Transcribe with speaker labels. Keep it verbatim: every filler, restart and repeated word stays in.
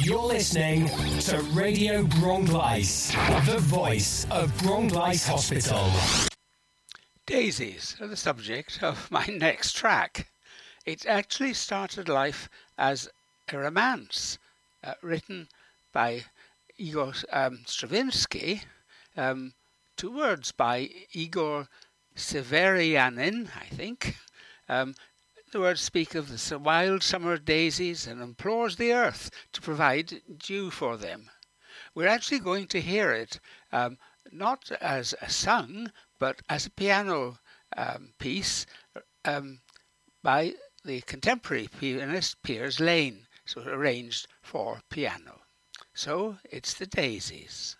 Speaker 1: You're listening to Radio Bronglice, the voice of Bronglice Hospital.
Speaker 2: Daisies are the subject of my next track. It actually started life as a romance uh, written by Igor um, Stravinsky, um, to words by Igor Severyanin, I think. Um, the words speak of the wild summer daisies and implores the earth to provide dew for them. We're actually going to hear it um, not as a sung, but as a piano um, piece um, by the contemporary pianist Piers Lane, so arranged for piano. So it's the Daisies.